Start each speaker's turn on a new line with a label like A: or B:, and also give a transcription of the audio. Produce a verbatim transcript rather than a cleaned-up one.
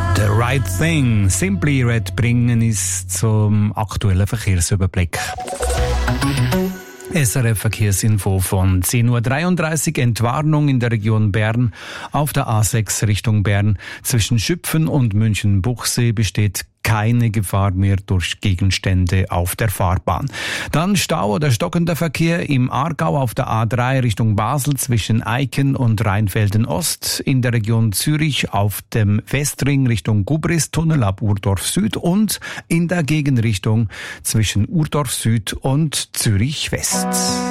A: The Right Thing, Simply Red bringen uns zum aktuellen Verkehrsüberblick. S R F-Verkehrsinfo von zehn Uhr dreiunddreißig, Entwarnung in der Region Bern. Auf der A sechs Richtung Bern zwischen Schüpfen und München-Buchsee besteht keine Gefahr mehr durch Gegenstände auf der Fahrbahn. Dann Stau oder stockender Verkehr im Aargau auf der A drei Richtung Basel zwischen Eiken und Rheinfelden Ost, in der Region Zürich auf dem Westring Richtung Gubristunnel ab Urdorf Süd und in der Gegenrichtung zwischen Urdorf Süd und Zürich West.